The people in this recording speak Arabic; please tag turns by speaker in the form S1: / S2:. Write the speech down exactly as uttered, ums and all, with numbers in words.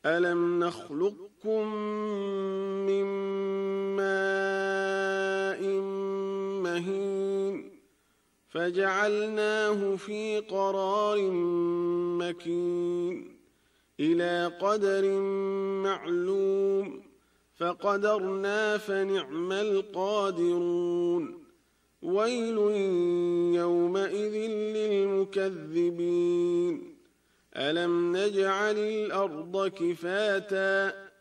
S1: ألم نخلقكم من ماء مهين فجعلناه في قرار مكين إلى قدر معلوم فقدرنا فنعم القادرون ويل يومئذ للمكذبين ألم نجعل الأرض كفاتا